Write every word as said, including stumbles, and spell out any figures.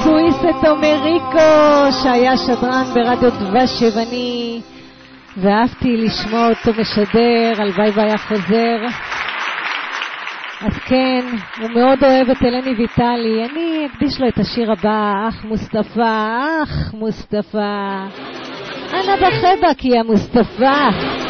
סוויסט אומריקו שהיה שדרן ברדיו דבש יווני ואהבתי לשמוע אותו משדר, הלוואי והיה חוזר. אז כן, הוא מאוד אוהב את אלני ויטלי. אני אקדיש לו את השיר הבא, אח מוסטפא, אח מוסטפא, אנה בחבק יא מוסטפא.